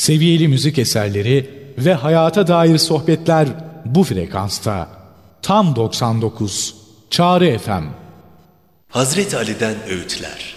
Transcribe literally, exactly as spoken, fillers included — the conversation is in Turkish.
Seviyeli müzik eserleri ve hayata dair sohbetler bu frekansta. Tam doksan dokuz Çağrı F M. Hazreti Ali'den öğütler.